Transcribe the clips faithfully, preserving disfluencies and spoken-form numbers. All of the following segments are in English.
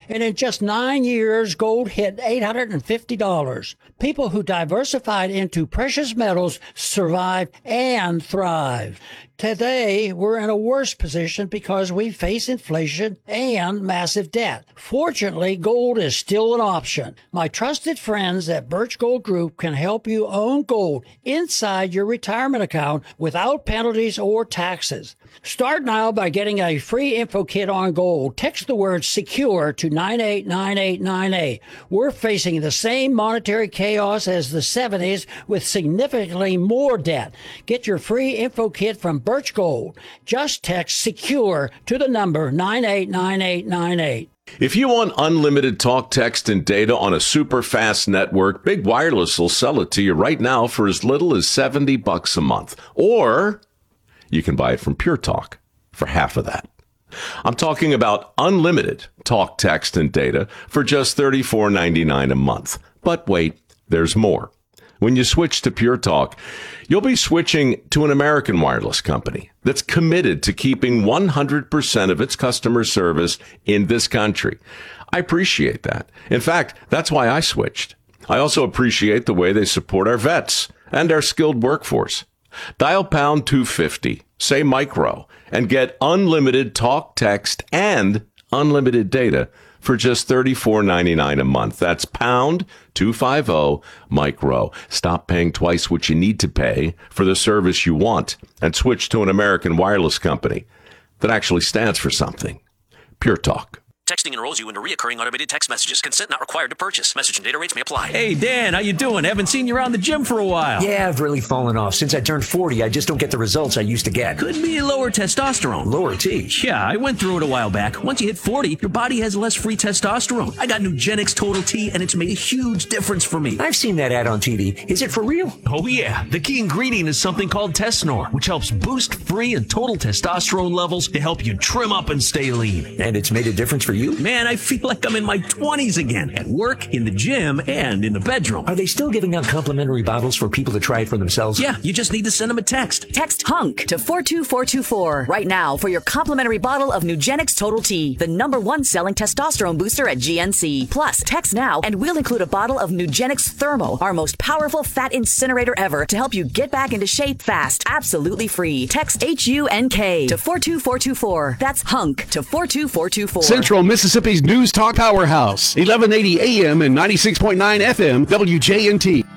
And in just nine years, gold hit eight hundred fifty dollars. People who diversified into precious metals survive and thrive. Today, we're in a worse position because we face inflation and massive debt. Fortunately, gold is still an option. My trusted friends at Birch Gold Group can help you own gold inside your retirement account without penalties or taxes. Start now by getting a free info kit on gold. Text the word SECURE to nine eight nine eight nine eight. We're facing the same monetary chaos as the seventies with significantly more debt. Get your free info kit from Birch Gold. Just text SECURE to the number nine eight nine eight nine eight. If you want unlimited talk, text, and data on a super fast network, Big Wireless will sell it to you right now for as little as seventy bucks a month. Or you can buy it from Pure Talk for half of that. I'm talking about unlimited talk, text, and data for just thirty-four ninety-nine a month. But wait, there's more. When you switch to Pure Talk, you'll be switching to an American wireless company that's committed to keeping one hundred percent of its customer service in this country. I appreciate that. In fact, that's why I switched. I also appreciate the way they support our vets and our skilled workforce. Dial pound two fifty, say micro, and get unlimited talk, text, and unlimited data for just thirty-four ninety-nine a month. That's pound two fifty micro. Stop paying twice what you need to pay for the service you want and switch to an American wireless company that actually stands for something. Pure Talk. Texting enrolls you into reoccurring automated text messages. Consent not required to purchase. Message and data rates may apply. Hey, Dan, how you doing? Haven't seen you around the gym for a while. Yeah, I've really fallen off. Since I turned forty, I just don't get the results I used to get. Could be lower testosterone. Lower T? Yeah, I went through it a while back. Once you hit forty, your body has less free testosterone. I got Nugenix Total T, and it's made a huge difference for me. I've seen that ad on T V. Is it for real? Oh, yeah. The key ingredient is something called Tesnor, which helps boost free and total testosterone levels to help you trim up and stay lean. And it's made a difference for you? Man, I feel like I'm in my twenties again, at work, in the gym, and in the bedroom. Are they still giving out complimentary bottles for people to try it for themselves? Yeah, you just need to send them a text. Text HUNK to four two four two four right now for your complimentary bottle of Nugenix Total T, the number one selling testosterone booster at G N C. Plus, text now and we'll include a bottle of Nugenix Thermo, our most powerful fat incinerator ever, to help you get back into shape fast, absolutely free. Text H U N K to four two four two four. That's HUNK to four two four two four. Central Mississippi's News Talk Powerhouse, eleven eighty A M and ninety-six point nine F M, W J N T.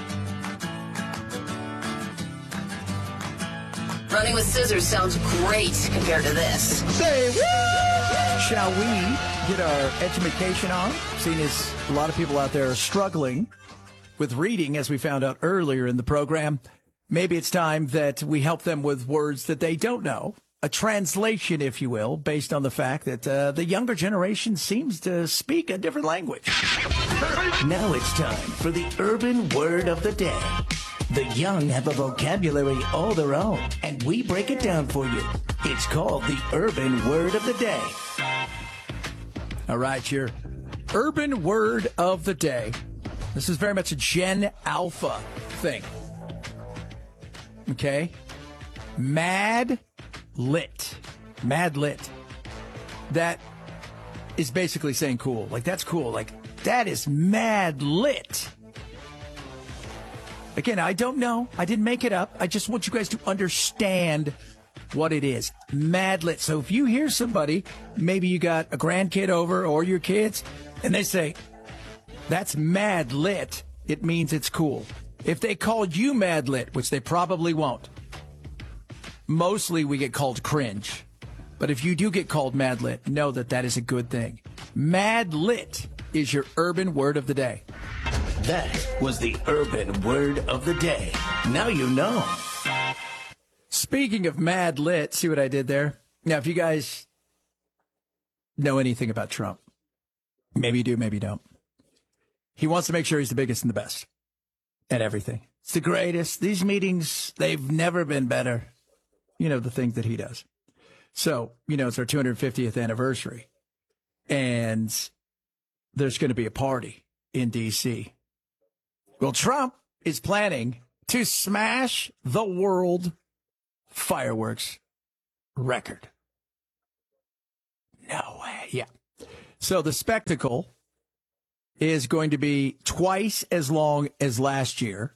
Running with scissors sounds great compared to this. Say what? Shall we get our education on? Seeing as a lot of people out there are struggling with reading, as we found out earlier in the program, maybe it's time that we help them with words that they don't know. A translation, if you will, based on the fact that uh, the younger generation seems to speak a different language. Now it's time for the urban word of the day. The young have a vocabulary all their own, and we break it down for you. It's called the urban word of the day. All right, your urban word of the day. This is very much a Gen Alpha thing. Okay? Mad lit. Mad lit. That is basically saying cool. Like, that's cool. Like, that is mad lit. Again, I don't know. I didn't make it up. I just want you guys to understand what it is. Mad lit. So if you hear somebody, maybe you got a grandkid over or your kids, and they say, that's mad lit, it means it's cool. If they called you mad lit, which they probably won't, mostly we get called cringe. But if you do get called mad lit, know that that is a good thing. Mad lit is your urban word of the day. That was the urban word of the day. Now you know. Speaking of mad lit, see what I did there? Now, if you guys know anything about Trump, maybe you do, maybe you don't. He wants to make sure he's the biggest and the best at everything. It's the greatest. These meetings, they've never been better. You know, the things that he does. So, you know, it's our two hundred fiftieth anniversary. And there's going to be a party in D C. Well, Trump is planning to smash the world fireworks record. No way. Yeah. So the spectacle is going to be twice as long as last year.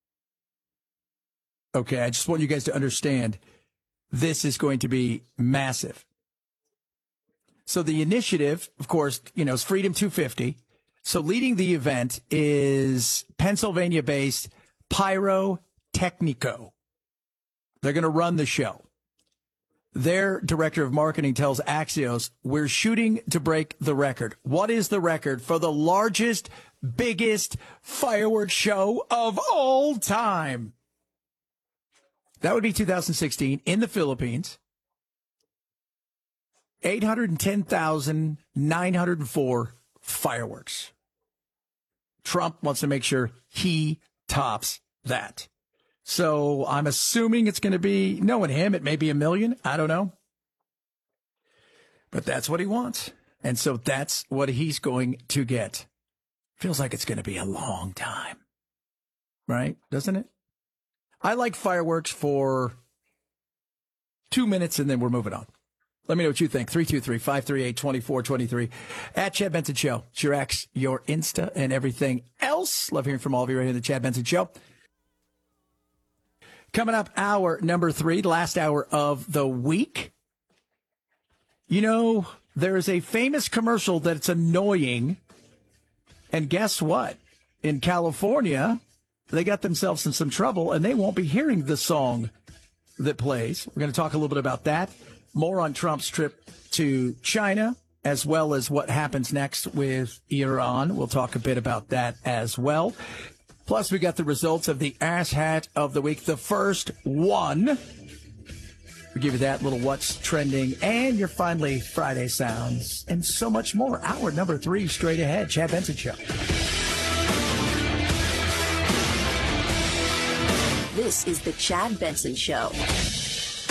Okay, I just want you guys to understand this is going to be massive. So the initiative, of course, you know, is Freedom two fifty. So leading the event is Pennsylvania-based Pyrotechnico. They're going to run the show. Their director of marketing tells Axios, we're shooting to break the record. What is the record for the largest, biggest fireworks show of all time? That would be two thousand sixteen in the Philippines. eight hundred ten thousand nine hundred four fireworks. Trump wants to make sure he tops that. So I'm assuming it's going to be, knowing him, it may be a million. I don't know. But that's what he wants. And so that's what he's going to get. Feels like it's going to be a long time. Right? Doesn't it? I like fireworks for two minutes and then we're moving on. Let me know what you think. three two three, five three eight, two four two three. At Chad Benson Show. It's your X, your Insta, and everything else. Love hearing from all of you right here in the Chad Benson Show. Coming up, hour number three, the last hour of the week. You know, there is a famous commercial that's annoying. And guess what? In California, they got themselves in some trouble, and they won't be hearing the song that plays. We're going to talk a little bit about that. More on Trump's trip to China, as well as what happens next with Iran. We'll talk a bit about that as well. Plus, we got the results of the Ass Hat of the Week, the first one. We give you that little what's trending and your finally Friday sounds and so much more. Hour number three straight ahead. Chad Benson Show. This is the Chad Benson Show.